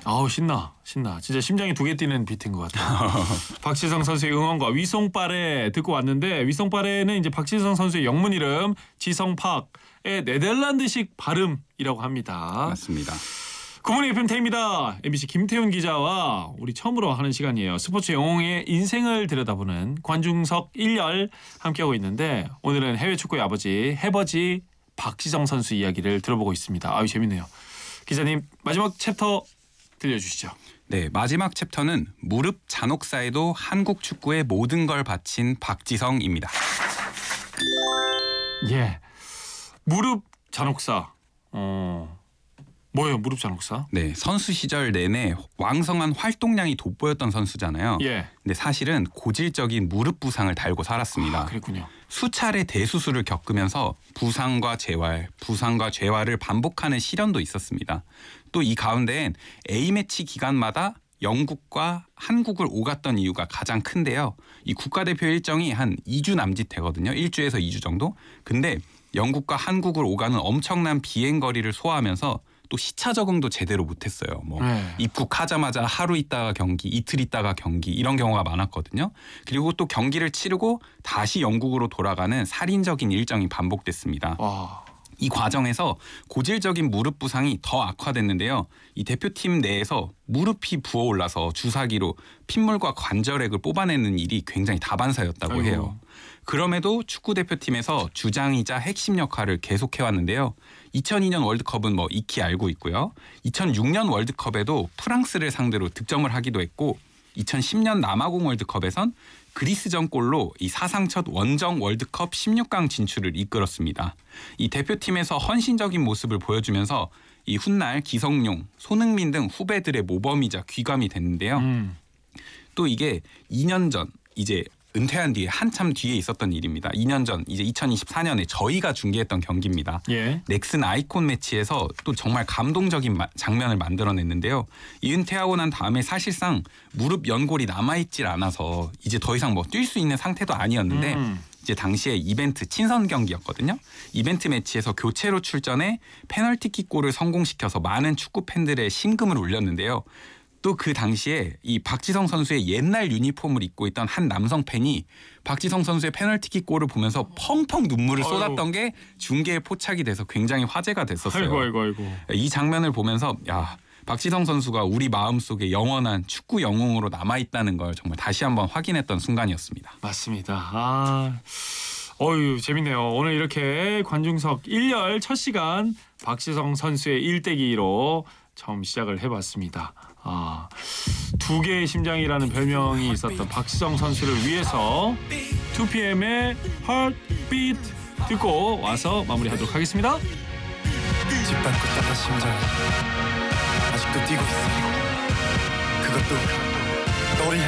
아우 신나. 진짜 심장이 두 개 뛰는 비트인 것 같아요. 박지성 선수의 응원과 위송빠레 듣고 왔는데 위송빠레는 이제 박지성 선수의 영문 이름 지성팍의 네덜란드식 발음이라고 합니다. 맞습니다. 굿모닝 FM 태입니다. MBC 김태훈 기자와 우리 처음으로 하는 시간이에요. 스포츠 영웅의 인생을 들여다보는 관중석 1열 함께하고 있는데 오늘은 해외 축구의 아버지 해버지 박지성 선수 이야기를 들어보고 있습니다. 아유 재밌네요. 기자님 마지막 챕터 들려주시죠. 네, 마지막 챕터는 무릎 잔혹사에도 한국 축구의 모든 걸 바친 박지성입니다. 예, 무릎 잔혹사. 뭐예요, 무릎 잔혹사? 네, 선수 시절 내내 왕성한 활동량이 돋보였던 선수잖아요. 예. 근데 사실은 고질적인 무릎 부상을 달고 살았습니다. 아, 그랬군요. 수차례 대수술을 겪으면서 부상과 재활을 반복하는 시련도 있었습니다. 또 이 가운데엔 A매치 기간마다 영국과 한국을 오갔던 이유가 가장 큰데요. 이 국가대표 일정이 한 2주 남짓 되거든요. 1주에서 2주 정도. 근데 영국과 한국을 오가는 엄청난 비행 거리를 소화하면서 또 시차 적응도 제대로 못했어요. 입국하자마자 하루 있다가 경기, 이틀 있다가 경기 이런 경우가 많았거든요. 그리고 또 경기를 치르고 다시 영국으로 돌아가는 살인적인 일정이 반복됐습니다. 와. 이 과정에서 고질적인 무릎 부상이 더 악화됐는데요. 이 대표팀 내에서 무릎이 부어올라서 주사기로 핏물과 관절액을 뽑아내는 일이 굉장히 다반사였다고 아이고. 해요. 그럼에도 축구대표팀에서 주장이자 핵심 역할을 계속해왔는데요. 2002년 월드컵은 익히 알고 있고요. 2006년 월드컵에도 프랑스를 상대로 득점을 하기도 했고 2010년 남아공 월드컵에선 그리스전 골로 이 사상 첫 원정 월드컵 16강 진출을 이끌었습니다. 이 대표팀에서 헌신적인 모습을 보여주면서 이 훗날 기성용, 손흥민 등 후배들의 모범이자 귀감이 됐는데요. 또 이게 2년 전 이제 은퇴한 뒤에 한참 뒤에 있었던 일입니다. 2년 전 이제 2024년에 저희가 중계했던 경기입니다. 예. 넥슨 아이콘 매치에서 또 정말 감동적인 장면을 만들어냈는데요. 이 은퇴하고 난 다음에 사실상 무릎 연골이 남아있질 않아서 이제 더 이상 뛸 수 있는 상태도 아니었는데 이제 당시에 이벤트 친선 경기였거든요. 이벤트 매치에서 교체로 출전해 페널티킥 골을 성공시켜서 많은 축구 팬들의 심금을 울렸는데요. 또 그 당시에 이 박지성 선수의 옛날 유니폼을 입고 있던 한 남성 팬이 박지성 선수의 페널티킥 골을 보면서 펑펑 눈물을 쏟았던 게 중계에 포착이 돼서 굉장히 화제가 됐었어요. 아이고. 이 장면을 보면서 야, 박지성 선수가 우리 마음속에 영원한 축구 영웅으로 남아있다는 걸 정말 다시 한번 확인했던 순간이었습니다. 맞습니다. 어유 재밌네요. 오늘 이렇게 관중석 1열 첫 시간 박지성 선수의 일대기로 처음 시작을 해봤습니다. 두 개의 심장이라는 별명이 있었던 박지성 선수를 위해서 2PM의 Heartbeat 듣고 와서 마무리하도록 하겠습니다. 짓밟고 닦아 심장이 아직도 뛰고 있어. 그것도 너를 향해.